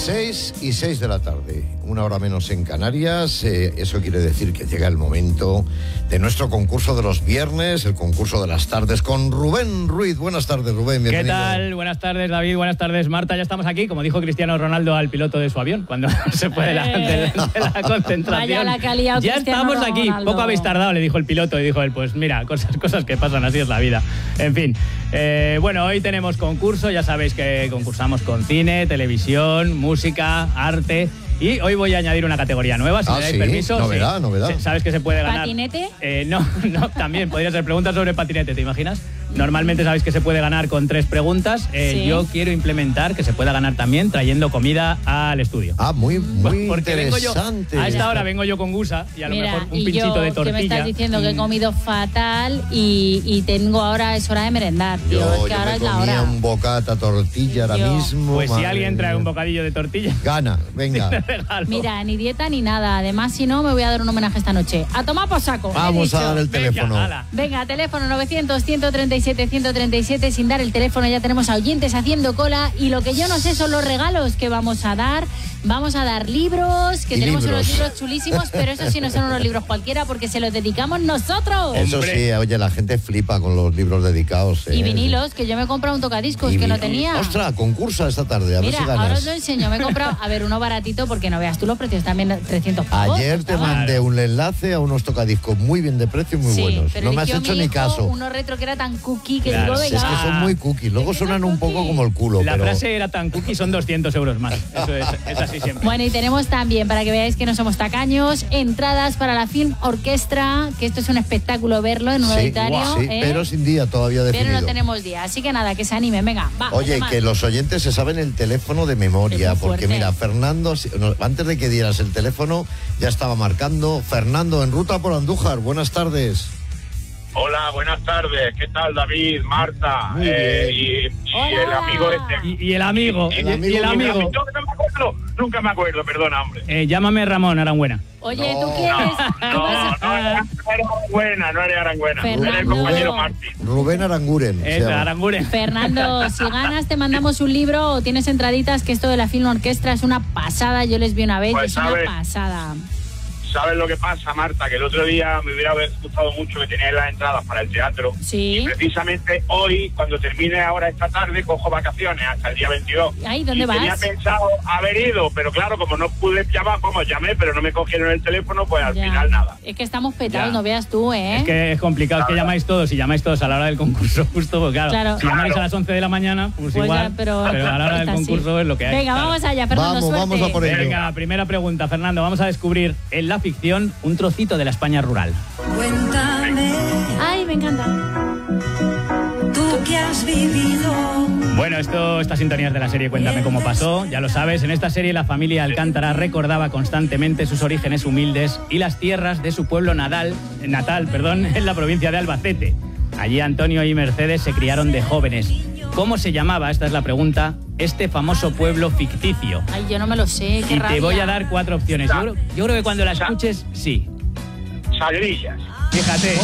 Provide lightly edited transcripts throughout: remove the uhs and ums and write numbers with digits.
6:06 de la tarde, una hora menos en Canarias. Eso quiere decir que llega el momento de nuestro concurso de los viernes, el concurso de las tardes con Rubén Ruiz. Buenas tardes, Rubén, bienvenido. ¿Qué tal? Buenas tardes, David, buenas tardes, Marta. Ya estamos aquí, como dijo Cristiano Ronaldo al piloto de su avión, cuando se fue de la concentración. Vaya la que ha liado ya Cristiano estamos aquí, Ronaldo. Poco habéis tardado, le dijo el piloto, y dijo él, pues mira, cosas que pasan, así es la vida. En fin, bueno, hoy tenemos concurso, ya sabéis que concursamos con cine, televisión, música, arte. Y hoy voy a añadir una categoría nueva, si me dais permiso. Novedad, sí. novedad. ¿Sabes que se puede ganar? ¿Patinete? No, también podría ser preguntas sobre patinete, ¿te imaginas? Normalmente sabéis que se puede ganar con 3 preguntas. Sí. Yo quiero implementar que se pueda ganar también trayendo comida al estudio. Ah, muy Porque interesante. a esta hora vengo yo con gusa y a lo mejor un y pinchito yo, de tortilla. que me estás diciendo que he comido fatal y tengo ahora, es hora de merendar, tío. Es que Yo ahora me es la comía hora. un bocata tortilla ahora Yo. mismo. Pues si madre alguien trae mía. un bocadillo de tortilla, Gana, venga. te regalo. Mira, ni dieta ni nada. Además, si no, me voy a dar un homenaje esta noche. A tomar por saco. Vamos a dar el Venga, teléfono. ala. Venga, teléfono 900-137-137. Sin dar el teléfono, ya tenemos a oyentes haciendo cola. Y lo que yo no sé son los regalos que vamos a dar. Vamos a dar libros, que Y tenemos libros. unos libros chulísimos, pero eso sí no son unos libros cualquiera porque se los dedicamos nosotros. Eso Hombre. sí, oye, la gente flipa con los libros dedicados. Y vinilos, que yo me he comprado un tocadiscos que no tenía. Ostras, concursa esta tarde, a Mira, ver si ahora ganas. os lo enseño. Me he comprado, a ver, uno baratito porque no veas tú los precios, también 300 pavos. Ayer te costaban. mandé un enlace a unos tocadiscos muy bien de precio y muy Sí, buenos. pero No me has eligió hecho mi ni hijo caso. Uno retro que era tan cookie que Claro, digo, si Si es venga. que son muy cookies. Luego Es que suenan son un poco cookies. como el culo. La pero... frase era tan cookie, son 200 euros más. Eso es así siempre. Bueno, y tenemos también, para que veáis que no somos tacaños, entradas para la Film Orquestra, que esto es un espectáculo verlo en un Sí, auditorio. sí, ¿eh? pero sin día todavía Pero definido. no tenemos día, así que nada, que se animen, venga, va. Oye, Tomás. que los oyentes se saben el teléfono de memoria, Es muy porque fuerte. mira, Fernando, antes de que dieras el teléfono, ya estaba marcando. Fernando, en ruta por Andújar, buenas tardes. Hola, buenas tardes. ¿Qué tal, David, Marta? Muy bien. Y Hola. el amigo este. Y el amigo. El amigo. Y el amigo. Yo no me acuerdo, nunca me acuerdo, perdona, hombre. Llámame Ramón Aranguena. Oye, No. ¿tú quieres? ¿Tú vas a- No eres Aranguena, no eres Aranguena. Fernando. Eres el compañero Martín. Rubén Aranguren. se llama. Aranguren. Fernando, si ganas te mandamos un libro o tienes entraditas, que esto de la Film Orquestra es una pasada. Yo les vi una vez, Pues, es una ¿sabes? pasada. ¿Sabes lo que pasa, Marta? Que el otro día me hubiera gustado mucho que tenías las entradas para el teatro. Sí. Y precisamente hoy, cuando termine ahora esta tarde, cojo vacaciones hasta el día 22. Ay, ¿dónde Y vas? tenía pensado haber ido, pero claro, como no pude llamar, llamé, pero no me cogieron el teléfono, pues al Ya. final nada. Es que estamos petados, Ya. no veas tú, ¿eh? Es que es complicado, es que llamáis todos y llamáis todos a la hora del concurso justo, pues claro, si llamáis a las 11 de la mañana, pues Pues igual, ya, pero a la hora del está así. concurso es lo que hay. Venga, claro. vamos allá, Fernando, Vamos, suerte. vamos a por ello. Venga, primera pregunta, Fernando, vamos a descubrir en la ficción un trocito de la España rural. Cuéntame, Ay, me encanta. tú que has vivido. Bueno, estas sintonías de la serie Cuéntame cómo pasó, ya lo sabes, en esta serie la familia Alcántara recordaba constantemente sus orígenes humildes y las tierras de su pueblo natal, en la provincia de Albacete. Allí Antonio y Mercedes se criaron de jóvenes. ¿Cómo se llamaba, esta es la pregunta, este famoso pueblo ficticio? Ay, yo no me lo sé, qué Y rabia. te voy a dar 4 opciones. Yo creo que cuando la escuches, sí. Sagrillas. Fíjate.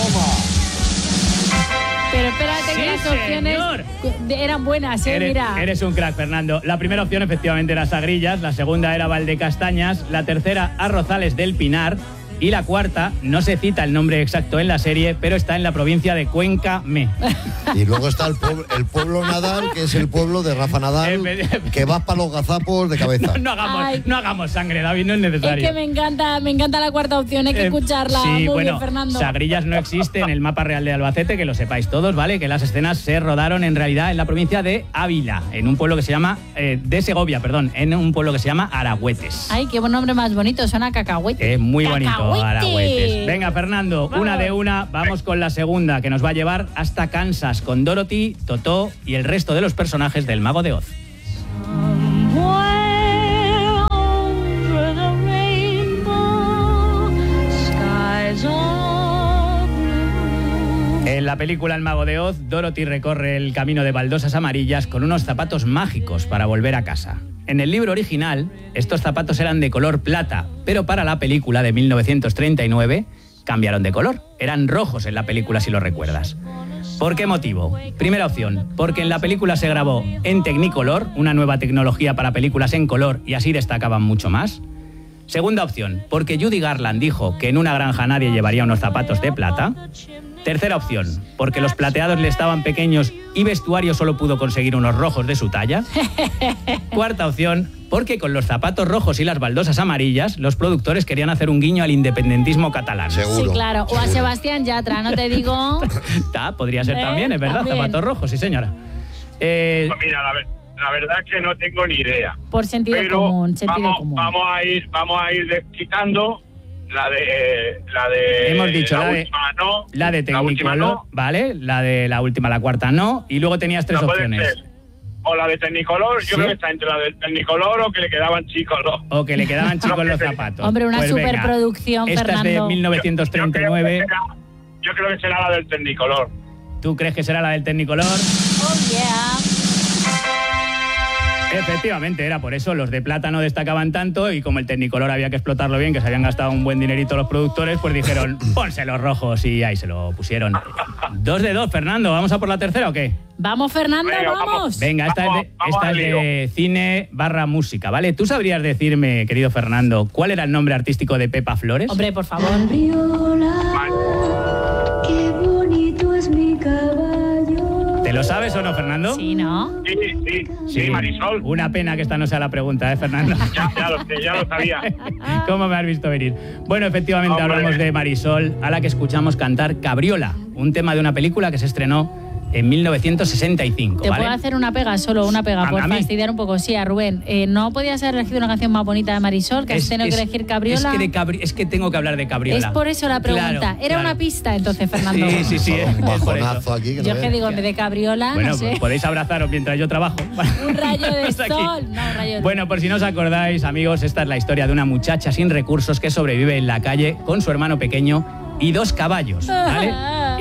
Pero espérate Sí, que las opciones señor. eran buenas, mira. Eres un crack, Fernando. La primera opción efectivamente era Sagrillas, la segunda era Valdecastañas, la tercera Arrozales del Pinar y la cuarta, no se cita el nombre exacto en la serie, pero está en la provincia de Cuenca Me. Y luego está el pueblo Nadal, que es el pueblo de Rafa Nadal, que vas para los gazapos de cabeza. Ay. No hagamos sangre, David, no es Es necesario. que me encanta la cuarta opción, hay que escucharla. Sí, Muy bueno, bien, Fernando. Sagrillas no existe en el mapa real de Albacete, que lo sepáis todos, ¿vale? Que las escenas se rodaron en realidad en la provincia de Ávila, en un pueblo que se llama, de Segovia, perdón, en un pueblo que se llama Aragüetes. Ay, qué buen nombre más bonito, suena a cacahuete. Es muy bonito, Cacahuete. Aragüetes. Venga, Fernando, una de una, vamos con la segunda, que nos va a llevar hasta Kansas, con Dorothy, Totó y el resto de los personajes del Mago de Oz. En la película El Mago de Oz, Dorothy recorre el camino de baldosas amarillas con unos zapatos mágicos para volver a casa. En el libro original, estos zapatos eran de color plata, pero para la película de 1939 cambiaron de color. Eran rojos en la película, si lo recuerdas. ¿Por qué motivo? Primera opción, porque en la película se grabó en Technicolor, una nueva tecnología para películas en color, y así destacaban mucho más. Segunda opción, porque Judy Garland dijo que en una granja nadie llevaría unos zapatos de plata. Tercera opción, porque los plateados le estaban pequeños y vestuario solo pudo conseguir unos rojos de su talla. Cuarta opción, porque con los zapatos rojos y las baldosas amarillas, los productores querían hacer un guiño al independentismo catalán. Seguro. Sí, claro. O a Sebastián Yatra, no te digo. Podría ser también, es verdad, También. zapatos rojos, sí señora. Pues mira, la verdad es que no tengo ni idea. Por sentido Pero común, sentido común. vamos a ir quitando la de Hemos dicho la de última no, la de la última Technicolor, no. ¿vale? La de la última, la cuarta no, y luego tenías tres No puede opciones. ser. O la de Technicolor, yo ¿Sí? creo que está entre la de Technicolor o que le quedaban chicos los. O que le quedaban chicos No, los que- zapatos. Hombre, una Pues venga, superproducción, esta Fernando. es de 1939. Yo creo que será la del Technicolor. ¿Tú crees que será la del Technicolor? Oh, yeah. Efectivamente, era por eso. Los de plata no destacaban tanto y como el Technicolor había que explotarlo bien, que se habían gastado un buen dinerito los productores, pues dijeron, ponse los rojos y ahí se lo pusieron. 2 de 2, Fernando. ¿Vamos a por la tercera o qué? Vamos, Fernando, Venga, vamos. Venga, esta Vamos es al lío. de cine / música, ¿vale? ¿Tú sabrías decirme, querido Fernando, cuál era el nombre artístico de Pepa Flores? Hombre, por favor. Qué bonito es mi caballo. ¿Te lo sabes o no, Fernando? Sí, ¿no? Sí, Marisol. Una pena que esta no sea la pregunta, Fernando? Ya lo sabía. ¿Cómo me has visto venir? Bueno, efectivamente Hombre. hablamos de Marisol, a la que escuchamos cantar Cabriola, un tema de una película que se estrenó en 1965, Te ¿vale? puedo hacer una pega, solo una pega, por ¿A mí? fastidiar un poco. Sí, a Rubén. ¿No podías haber elegido una canción más bonita de Marisol, que has tenido que elegir Cabriola? Es que tengo que hablar de Cabriola. Es por eso la pregunta. Claro, Era claro. una pista, entonces, Fernando. Sí, Un es por bajonazo eso. aquí. Que Yo no que veas. digo, en vez de Cabriola, Bueno, no sé. pues podéis abrazaros mientras yo trabajo. Un rayo de Hasta aquí. sol. No, un rayo de sol. Bueno, por si no os acordáis, amigos, esta es la historia de una muchacha sin recursos que sobrevive en la calle con su hermano pequeño y 2 caballos, ¿vale?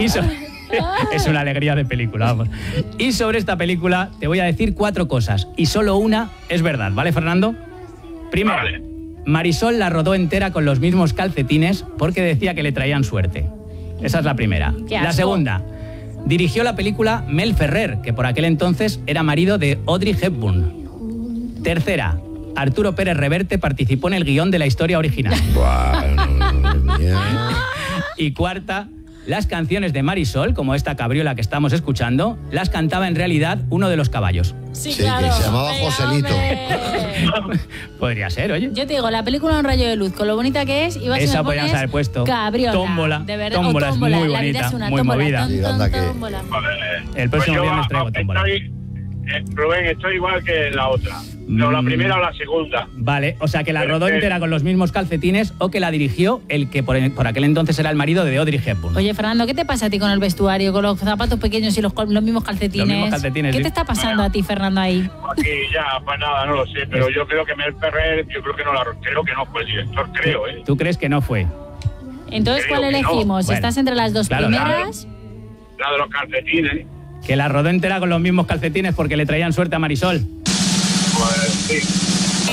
Es una alegría de película, vamos. Y sobre esta película te voy a decir 4 cosas y solo una es verdad, ¿vale, Fernando? Primero, Vale. Marisol la rodó entera con los mismos calcetines porque decía que le traían suerte. Esa es la primera. Qué La asco. segunda, dirigió la película Mel Ferrer, que por aquel entonces era marido de Audrey Hepburn. Tercera, Arturo Pérez Reverte participó en el guión de la historia original. Bueno, mía. Y cuarta, las canciones de Marisol, como esta Cabriola que estamos escuchando, las cantaba en realidad uno de los caballos. Sí, Sí, claro. que se llamaba Venga, Joselito. hombre. Podría ser, oye. Yo te digo, la película Un rayo de luz, con lo bonita que es, iba a ser Esa me podríamos pones haber puesto. Cabriola. Tómbola. De verdad. Tómbola O es muy la vida bonita, es una muy tómbola. movida. Ton, Sí, ton, anda que- tómbola. El próximo Pues yo viernes traigo tómbola. Rubén, estoy igual que la otra. No, la primera o la segunda. Vale, o sea que la rodó entera con los mismos calcetines o que la dirigió el que por aquel entonces era el marido de Audrey Hepburn. Oye, Fernando, ¿qué te pasa a ti con el vestuario, con los zapatos pequeños y los mismos calcetines? Los mismos calcetines, ¿Qué sí. te está pasando a ti, Fernando, ahí? Aquí ya, pues nada, no lo sé, pero yo creo que Mel Ferrer, yo creo que no fue el director, creo, ¿eh? ¿Tú crees que no fue? Entonces, Creo ¿cuál que no. elegimos? Bueno, ¿Estás entre las dos claro, primeras? La de los calcetines. Que la rodó entera con los mismos calcetines porque le traían suerte a Marisol. Pues sí.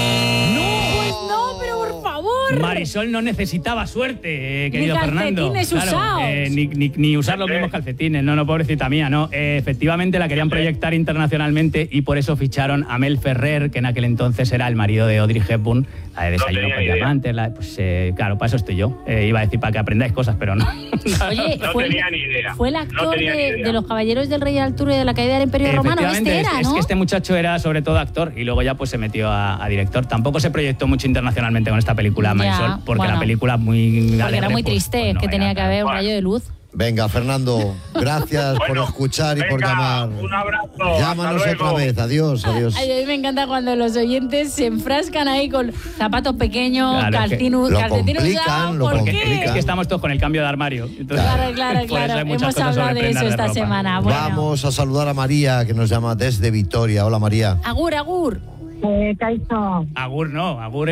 Pues no, pero por favor. Marisol no necesitaba suerte, querido Ni Fernando. calcetines usados. Ni usar los mismos calcetines. No, pobrecita mía, no. Efectivamente la querían proyectar internacionalmente y por eso ficharon a Mel Ferrer, que en aquel entonces era el marido de Audrey Hepburn, la de Desayuno tenía con idea. Diamantes. Claro, para eso estoy yo. Iba a decir para que aprendáis cosas, pero no. Oye, No tenía ni idea. fue el No actor tenía ni idea. de los Caballeros del Rey Arturo y de la caída del Imperio Romano. Efectivamente, Este era, es ¿no? que este muchacho era sobre todo actor y luego ya pues se metió a director. Tampoco se proyectó mucho internacionalmente con esta película, Ya, Marisol, porque bueno. la película muy Porque alegre, era muy pues, triste, pues no que tenía era que haber un Bueno. rayo de luz. Venga, Fernando, gracias por Bueno, escuchar y por venga, llamar. un abrazo. Llámanos hasta otra luego. vez. Adiós, adiós. Ay, a mí me encanta cuando los oyentes se enfrascan ahí con zapatos pequeños, Claro, es que calcetines lo calcetines complican, usados. lo ¿Por qué? complican. Es que estamos todos con el cambio de armario. Entonces, Claro, claro, por eso claro. hay muchas Hemos cosas hablado sobre de eso prendas esta ropa. semana. Bueno. Vamos a saludar a María, que nos llama desde Vitoria. Hola, María. Agur, agur. Agur no, agur